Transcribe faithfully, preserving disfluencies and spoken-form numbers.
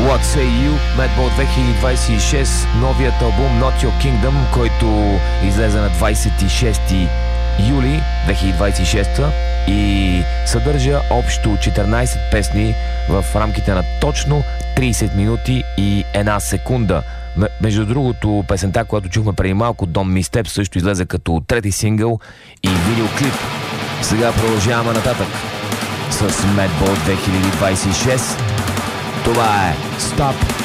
What Say You, Madball две хиляди двадесет и шест, новият албум Not Your Kingdom, който излезе на двадесет и шести юли две хиляди двадесет и шеста и съдържа общо четиринадесет песни в рамките на точно тридесет минути и една секунда. М- между другото, песента, която чухме преди малко, Don't Miss Step, също излезе като трети сингъл и видеоклип. Сега продължаваме нататък с Madball две хиляди двадесет и шест. Това е Stop